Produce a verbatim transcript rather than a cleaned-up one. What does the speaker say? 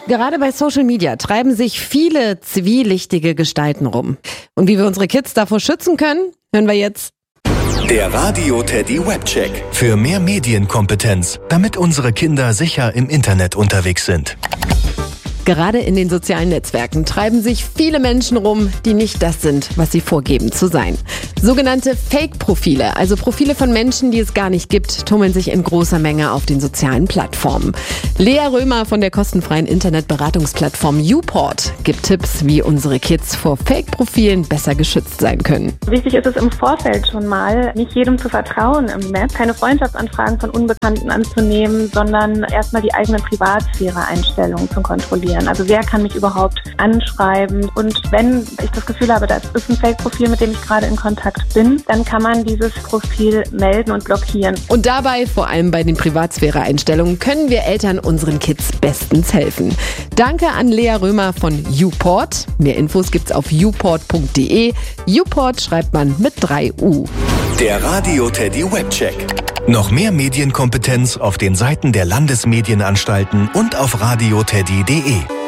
Gerade bei Social Media treiben sich viele zwielichtige Gestalten rum. Und wie wir unsere Kids davor schützen können, hören wir jetzt. Der Radio Teddy Webcheck. Für mehr Medienkompetenz, damit unsere Kinder sicher im Internet unterwegs sind. Gerade in den sozialen Netzwerken treiben sich viele Menschen rum, die nicht das sind, was sie vorgeben zu sein. Sogenannte Fake-Profile, also Profile von Menschen, die es gar nicht gibt, tummeln sich in großer Menge auf den sozialen Plattformen. Lea Römer von der kostenfreien Internetberatungsplattform YouPort gibt Tipps, wie unsere Kids vor Fake-Profilen besser geschützt sein können. Wichtig ist es im Vorfeld schon mal, nicht jedem zu vertrauen im Netz, keine Freundschaftsanfragen von Unbekannten anzunehmen, sondern erstmal die eigene Privatsphäre-Einstellungen zu kontrollieren. Also wer kann mich überhaupt anschreiben? Und wenn ich das Gefühl habe, das ist ein Fake-Profil, mit dem ich gerade in Kontakt bin, dann kann man dieses Profil melden und blockieren. Und dabei, vor allem bei den Privatsphäre-Einstellungen, können wir Eltern unseren Kids bestens helfen. Danke an Lea Römer von YouPort. Mehr Infos gibt's auf youport punkt de. YouPort schreibt man mit drei U. Der Radio Teddy Webcheck. Noch mehr Medienkompetenz auf den Seiten der Landesmedienanstalten und auf radio teddy punkt de.